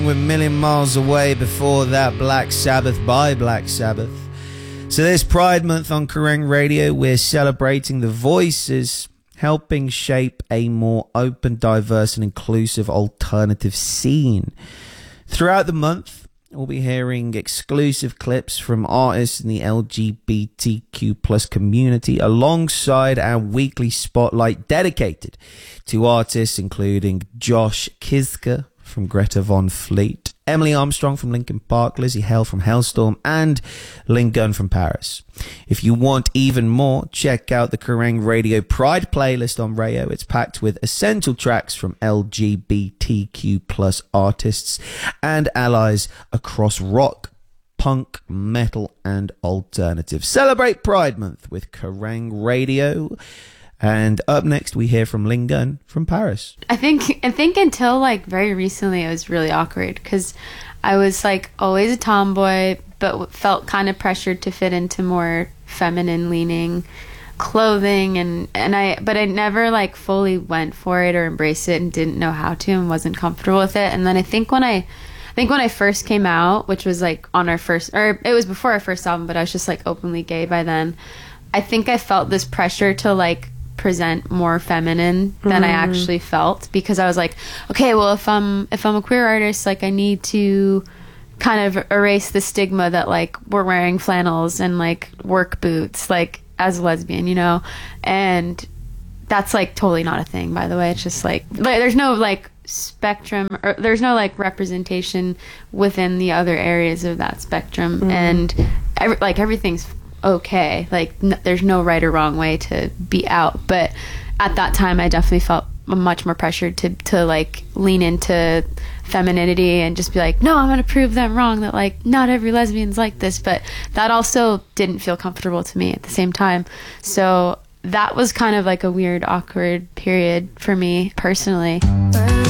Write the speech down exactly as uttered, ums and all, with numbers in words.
We're a million miles away. Before that, Black Sabbath by Black Sabbath. So this Pride Month on Kerrang Radio, we're celebrating the voices helping shape a more open, diverse and inclusive alternative scene. Throughout the month, we'll be hearing exclusive clips from artists in the L G B T Q plus community alongside our weekly spotlight dedicated to artists including Josh Kiszka from Greta Von Fleet, Emily Armstrong from Linkin Park, Lizzie Hale from Hellstorm, and Lynn Gunn from Paris. If you want even more, check out the Kerrang Radio Pride playlist on Rayo. It's packed with essential tracks from L G B T Q plus artists and allies across rock, punk, metal, and alternative. Celebrate Pride Month with Kerrang Radio. And up next, we hear from Lynn Gunn from Paris. I think I think until like very recently, it was really awkward because I was like always a tomboy, but felt kind of pressured to fit into more feminine leaning clothing, and and I but I never like fully went for it or embraced it and didn't know how to and wasn't comfortable with it. And then I think when I I think when I first came out, which was like on our first, or it was before our first album, but I was just like openly gay by then. I think I felt this pressure to like present more feminine than mm. I actually felt, because I was like, okay, well, if I'm if I'm a queer artist, like I need to kind of erase the stigma that like we're wearing flannels and like work boots like as a lesbian, you know. And that's like totally not a thing, by the way. It's just like, like there's no like spectrum, or there's no like representation within the other areas of that spectrum. Mm. And every, like everything's okay, like n- there's no right or wrong way to be out. But at that time I definitely felt much more pressured to to like lean into femininity and just be like, no, I'm gonna prove them wrong, that like not every lesbian's like this. But that also didn't feel comfortable to me at the same time. So that was kind of like a weird, awkward period for me personally.